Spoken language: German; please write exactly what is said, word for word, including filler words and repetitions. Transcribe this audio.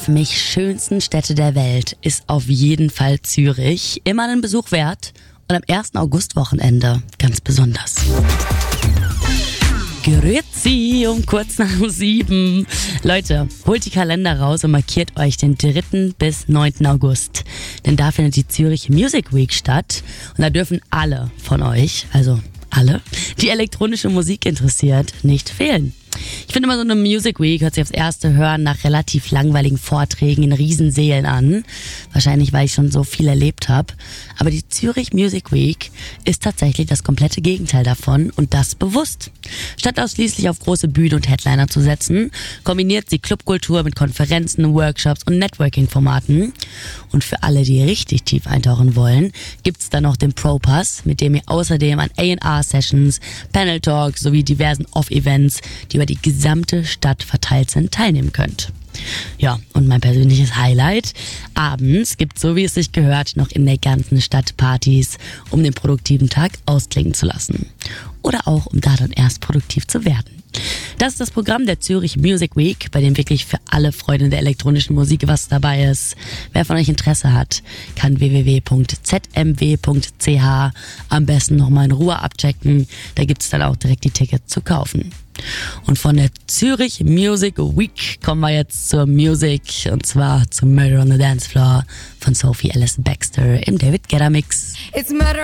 für mich schönsten Städte der Welt ist auf jeden Fall Zürich. Immer einen Besuch wert und am ersten August-Wochenende ganz besonders. Grüezi um kurz nach sieben. Leute, holt die Kalender raus und markiert euch den dritten bis neunten August. Denn da findet die Zürich Music Week statt und da dürfen alle von euch, also alle, die elektronische Musik interessiert, nicht fehlen. Ich finde immer, so eine Music Week hört sich aufs erste Hören nach relativ langweiligen Vorträgen in Riesensälen an. Wahrscheinlich, weil ich schon so viel erlebt habe. Aber die Zürich Music Week ist tatsächlich das komplette Gegenteil davon und das bewusst. Statt ausschließlich auf große Bühnen und Headliner zu setzen, kombiniert sie Clubkultur mit Konferenzen, Workshops und Networking-Formaten. Und für alle, die richtig tief eintauchen wollen, gibt's dann noch den Pro-Pass, mit dem ihr außerdem an A and R-Sessions, Panel-Talks sowie diversen Off-Events, die über die gesamte Stadt verteilt sind, teilnehmen könnt. Ja, und mein persönliches Highlight: abends gibt, so wie es sich gehört, noch in der ganzen Stadt Partys, um den produktiven Tag ausklingen zu lassen. Oder auch, um da dann erst produktiv zu werden. Das ist das Programm der Zürich Music Week, bei dem wirklich für alle Freunde der elektronischen Musik was dabei ist. Wer von euch Interesse hat, kann w w w punkt z m w punkt c h am besten nochmal in Ruhe abchecken. Da gibt's dann auch direkt die Tickets zu kaufen. Und von der Zürich Music Week kommen wir jetzt zur Musik, und zwar zum Murder on the Dance Floor von Sophie Ellis-Bextor im David Guetta Mix. It's murder